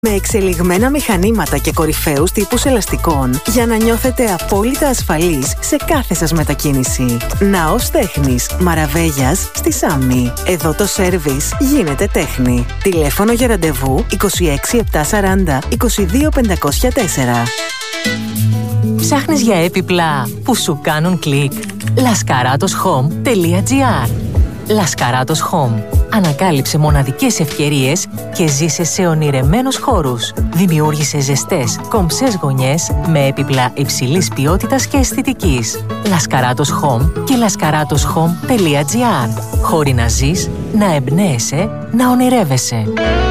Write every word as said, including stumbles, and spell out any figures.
Με εξελιγμένα μηχανήματα και κορυφαίους τύπους ελαστικών για να νιώθετε απόλυτα ασφαλείς σε κάθε σας μετακίνηση. Ναός Τέχνης Μαραβέγιας στη Σάμι. Εδώ το σέρβις γίνεται τέχνη. Τηλέφωνο για ραντεβού είκοσι έξι επτακόσια σαράντα είκοσι δύο πεντακόσια τέσσερα. Ψάχνεις για έπιπλα που σου κάνουν κλικ? λασκαράτος χομ τελεία τζι άρ. Λασκαράτος Home. Ανακάλυψε μοναδικές ευκαιρίες και ζήσε σε ονειρεμένους χώρους. Δημιούργησε ζεστές, κομψές γωνιές με έπιπλα υψηλής ποιότητας και αισθητικής. Λασκαράτος Home και λασκαράτος χομ τελεία τζι άρ. Χώροι να ζεις, να εμπνέεσαι, να ονειρεύεσαι.